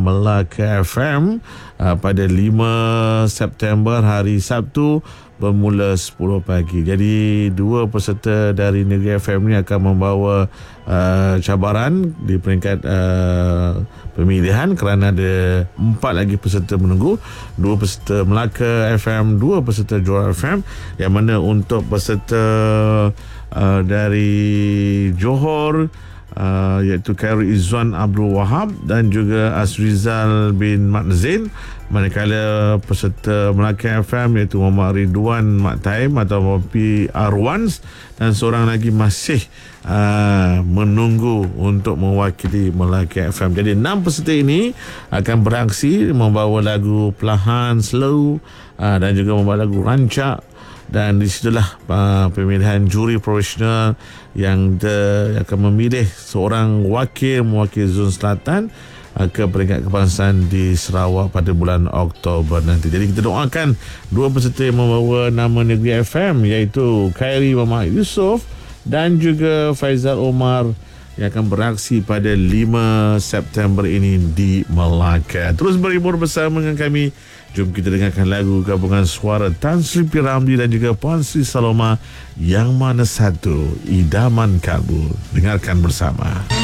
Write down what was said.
Melaka FM pada 5 September hari Sabtu bermula 10 pagi. Jadi dua peserta dari Negeri FM ni akan membawa cabaran di peringkat pemilihan kerana ada 4 lagi peserta menunggu, 2 peserta Melaka FM, 2 peserta Johor FM, yang mana untuk peserta dari Johor iaitu Khairul Izzuan Abdul Wahab dan juga Azrizal bin Mat Zain, manakala peserta Melaka FM iaitu Muhammad Ridwan Mat Taim atau PR1, dan seorang lagi masih menunggu untuk mewakili Melaka FM. Jadi 6 peserta ini akan beraksi membawa lagu perlahan, slow, dan juga membawa lagu rancak. Dan di situlah pemilihan juri profesional yang akan memilih seorang mewakili Zon Selatan ke peringkat kebangsaan di Sarawak pada bulan Oktober nanti. Jadi kita doakan 2 peserta yang membawa nama Negeri FM iaitu Khairi Muhammad Yusof dan juga Faizal Omar yang akan beraksi pada 5 September ini di Melaka. Terus berhibur bersama dengan kami. Jom kita dengarkan lagu gabungan suara Tan Sri P. Ramlee dan juga Puan Sri Saloma, Yang Mana Satu, Idaman Kalbu. Dengarkan bersama.